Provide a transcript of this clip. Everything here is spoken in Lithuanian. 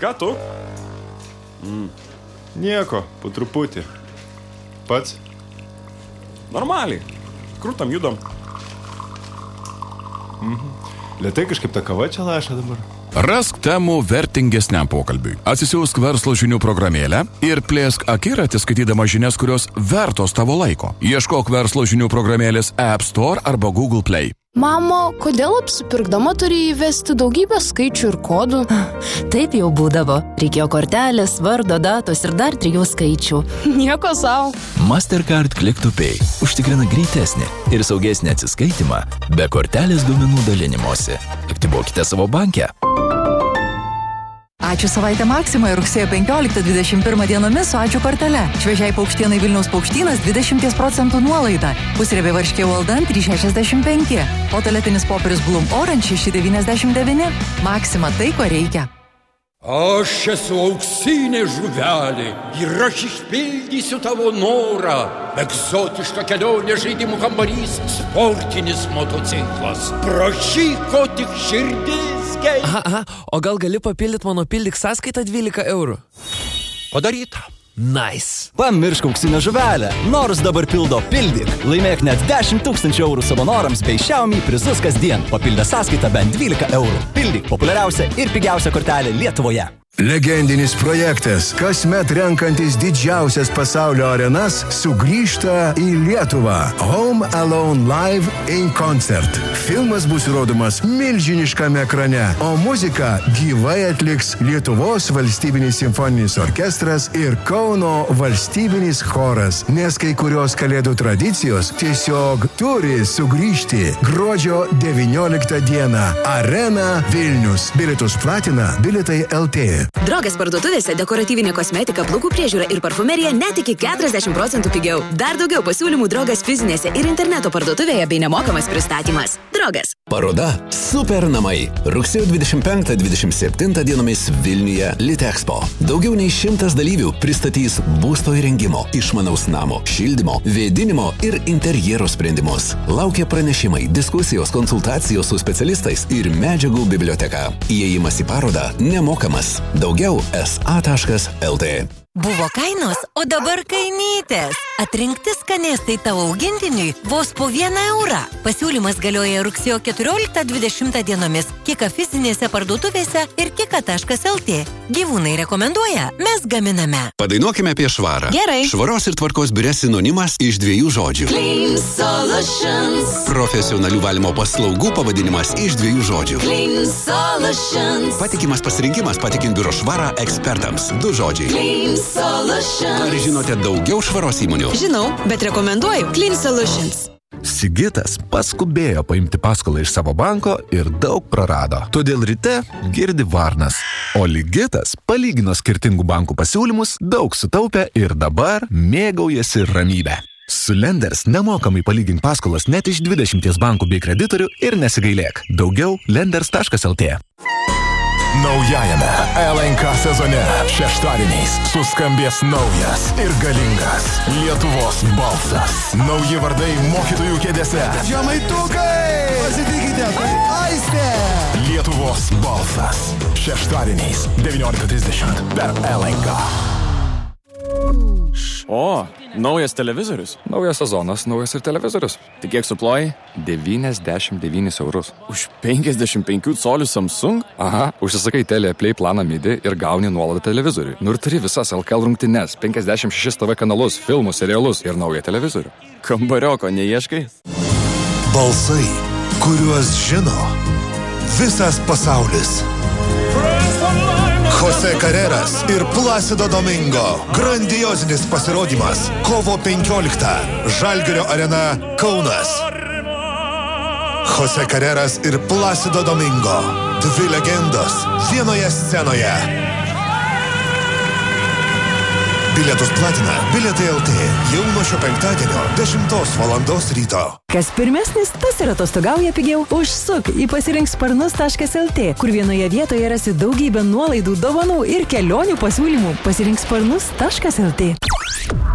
Ką tu? Nieko, po truputį. Pats? Normaliai. Krūtam judam. Lėtai kažkaip ta kava čia laša dabar. Rask temų vertingesniam pokalbiui. Atsisiųsk verslo žinių programėlę ir plėsk akiratį skaitydama žinias, kurios vertos tavo laiko. Ieškok verslo žinių programėlės App Store arba Google Play. Mamo, kodėl apsipirkdama turi įvesti daugybę skaičių ir kodų? Taip jau būdavo. Reikėjo kortelės, vardo, datos ir dar 3 skaičių. Nieko sau. Mastercard Click to Pay užtikrina greitesnį ir saugesnį atsiskaitimą be kortelės duomenų dalinimosi. Aktyvuokite savo bankę. Ačiū savaitę Maksimoje rugsėjo 15-21 dienomis su Ačiū kortele. Šviežiai paukštienai Vilniaus paukštynas 20% nuolaida. Pusriebė varškė Walden 3,65. O tualetinis popierius Bloom Orange 6,99. Maksima tai, ko reikia. Aš esu auksinė žuvelė ir aš išpildysiu tavo norą. Egzotiška kelionė, žaidimų kambarys, sportinis motociklas. Prašyk, ko tik širdis geis. Aha, o gal gali papildyti mano pildyk sąskaitą 12 eurų? Padaryta. Nice. Pamiršk auksinę žuvelę. Nors dabar pildo pildyk. Laimėk net 10 000 eurų savanorams bei Xiaomi prizus kasdien. Papildę sąskaitą bent 12 eurų. Pildyk populiariausia ir pigiausia kortelė Lietuvoje. Legendinis projektas, kasmet renkantis didžiausias pasaulio arenas, sugrįžta į Lietuvą. Home Alone Live in Concert. Filmas bus rodomas milžiniškame ekrane, o muziką gyvai atliks Lietuvos valstybinis simfoninis orkestras ir Kauno valstybinis choras, nes kai kurios kalėdų tradicijos tiesiog turi sugrįžti. Gruodžio 19 dieną. Arena Vilnius. Bilietus platina Bilietai LT. Drogas parduotuvėse dekoratyvinė kosmetika, plaukų priežiūra ir parfumerija net iki 40% pigiau. Dar daugiau pasiūlymų Drogas fizinėse ir interneto parduotuvėje bei nemokamas pristatymas. Drogas. Paroda Super namai. Rugsėjo 25-27 dienomis Vilniuje Litexpo. Daugiau nei 100 dalyvių pristatys būsto įrengimo, išmanaus namo, šildymo, vėdinimo ir interjero sprendimus. Laukia pranešimai, diskusijos, konsultacijos su specialistais ir medžiagų biblioteka. Įėjimas į parodą nemokamas. Daugiau sa.lt. Buvo kainos, o dabar kainytės. Atrinkti skanėstai tavo augintiniui vos po 1 eurą. Pasiūlymas galioja rugsėjo 14-20 dienomis Kika fizinėse parduotuvėse ir kika.lt. Gyvūnai rekomenduoja, mes gaminame. Padainuokime apie švarą. Gerai. Švaros ir tvarkos biure sinonimas iš 2 žodžių. Clean Solutions. Profesionalių valymo paslaugų pavadinimas iš 2 žodžių. Clean Solutions. Patikimas pasirinkimas patikint biuro švarą ekspertams. 2 žodžiai. Clean Solutions. Ar žinote daugiau švaros įmonių? Žinau, bet rekomenduoju Clean Solutions. Sigitas paskubėjo paimti paskolą iš savo banko ir daug prarado. Todėl ryte girdi varnas. O Ligitas palygino skirtingų bankų pasiūlymus, daug sutaupė ir dabar mėgaujasi ramybę. Su Lenders nemokamai palygink paskolas net iš 20 bankų bei kreditorių ir nesigailėk. Daugiau lenders.lt. Naujajame LNK sezone šeštadieniais suskambės naujas ir galingas Lietuvos balsas. Nauji vardai mokytojų kėdėse. Žemaitukai! Pasitikite, tai Aistė! Lietuvos balsas. Šeštadieniais 19:30 per LNK. O, naujas televizorius. Naujas sezonas, naujas ir televizorius. Tai kiek suploji? 99 eurus. Už 55 colių Samsung? Aha, užsisakai Telia Play planą MIDI ir gauni nuolaidą televizoriui. Nu ir turi visas LKL rungtynes, 56 TV kanalus, filmus, serialus ir naują televizorių. Kambarioko neieškai? Balsai, kuriuos žino visas pasaulis. Jose Carreras ir Placido Domingo. Grandiozinis pasirodymas. Kovo 15. Žalgirio arena Kaunas. Jose Carreras ir Placido Domingo. 2 legendos vienoje scenoje. Bilietus platina Bilietai LT. Jau nuo šio penktadienio 10 valandos ryto. Kas pirmesnis, tas ir atostogauja pigiau. Užsuk į pasirinksparnus.lt, kur vienoje vietoje rasi daugybę nuolaidų, dovanų ir kelionių pasiūlymų. Pasirinksparnus.lt.